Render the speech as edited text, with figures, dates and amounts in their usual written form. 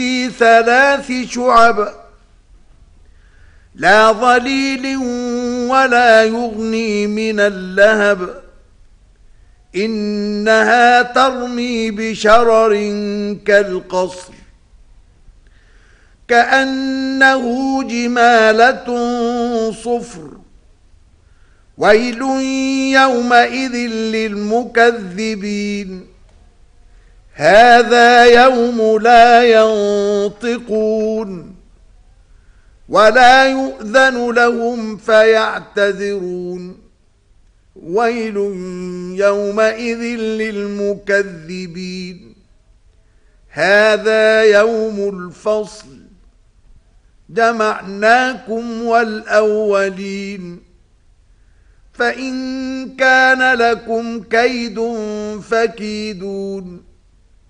في 3 شعب لا ظليل ولا يغني من اللهب إنها ترمي بشرر كالقصر كأنه جمالة صفر ويل يومئذ للمكذبين هذا يوم لا ينطقون ولا يؤذن لهم فيعتذرون ويل يومئذ للمكذبين هذا يوم الفصل جمعناكم والأولين فإن كان لكم كيد فكيدون